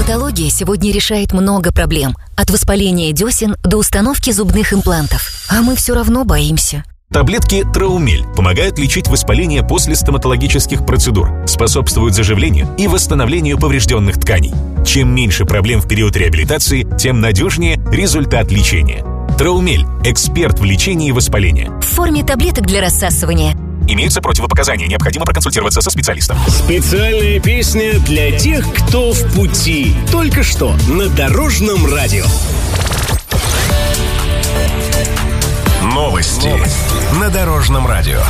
Стоматология сегодня решает много проблем. От воспаления десен до установки зубных имплантов. А мы все равно боимся. Таблетки Траумель помогают лечить воспаление после стоматологических процедур, способствуют заживлению и восстановлению поврежденных тканей. Чем меньше проблем в период реабилитации, тем надежнее результат лечения. Траумель – эксперт в лечении воспаления. В форме таблеток для рассасывания. Имеются противопоказания, необходимо проконсультироваться со специалистом. Специальная песня для тех, кто в пути. Только что на Дорожном радио. Новости на Дорожном радио.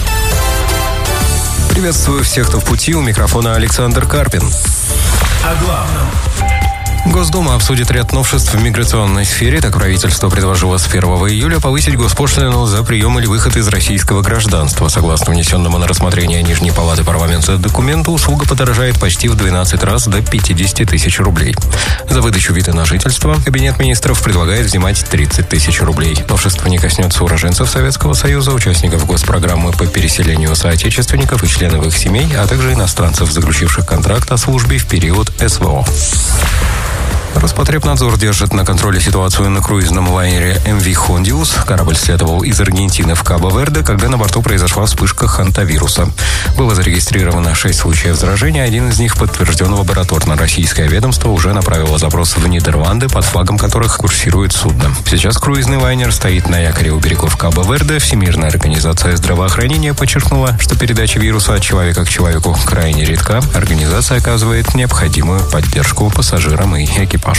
Приветствую всех, кто в пути. У микрофона Александр Карпин. О главном. Госдума обсудит ряд новшеств в миграционной сфере. Так правительство предложило с 1 июля повысить госпошлину за прием или выход из российского гражданства. Согласно внесенному на рассмотрение Нижней палаты парламента документу, услуга подорожает почти в 12 раз до 50 тысяч рублей. За выдачу вида на жительство Кабинет министров предлагает взимать 30 тысяч рублей. Новшество не коснется уроженцев Советского Союза, участников госпрограммы по переселению соотечественников и членов их семей, а также иностранцев, заключивших контракт о службе в период СВО. Роспотребнадзор держит на контроле ситуацию на круизном лайнере MV Hondius. Корабль следовал из Аргентины в Кабо-Верде, когда на борту произошла вспышка хантавируса. Было зарегистрировано 6 случаев заражения, один из них подтвержден лабораторно. Российское ведомство уже направило запрос в Нидерланды, под флагом которых курсирует судно. Сейчас круизный лайнер стоит на якоре у берегов Кабо-Верде. Всемирная организация здравоохранения подчеркнула, что передача вируса от человека к человеку крайне редка. Организация оказывает необходимую поддержку пассажирам и экипажу.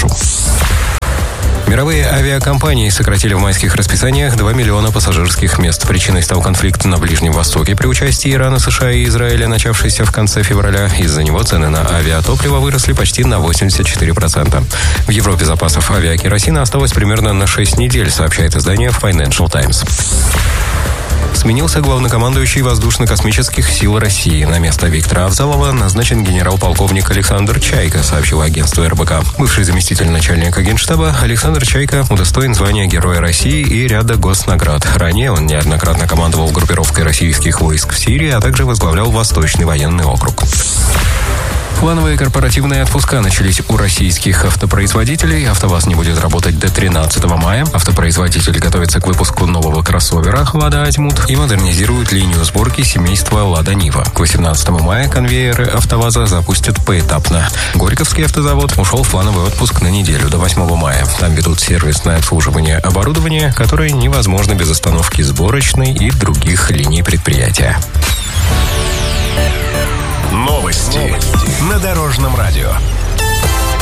Мировые авиакомпании сократили в майских расписаниях 2 миллиона пассажирских мест. Причиной стал конфликт на Ближнем Востоке при участии Ирана, США и Израиля, начавшийся в конце февраля. Из-за него цены на авиатопливо выросли почти на 84%. В Европе запасов авиакеросина осталось примерно на 6 недель, сообщает издание Financial Times. Сменился главнокомандующий Воздушно-космических сил России. На место Виктора Авзалова назначен генерал-полковник Александр Чайка, сообщило агентство РБК. Бывший заместитель начальника Генштаба Александр Чайка удостоен звания Героя России и ряда госнаград. Ранее он неоднократно командовал группировкой российских войск в Сирии, а также возглавлял Восточный военный округ. Плановые корпоративные отпуска начались у российских автопроизводителей. АвтоВАЗ не будет работать до 13 мая. Автопроизводитель готовится к выпуску нового кроссовера «Лада Азимут» и модернизирует линию сборки семейства «Лада Нива». К 18 мая конвейеры АвтоВАЗа запустят поэтапно. Горьковский автозавод ушел в плановый отпуск на неделю до 8 мая. Там ведут сервисное обслуживание оборудования, которое невозможно без остановки сборочной и других линий предприятия. Новости на Дорожном радио.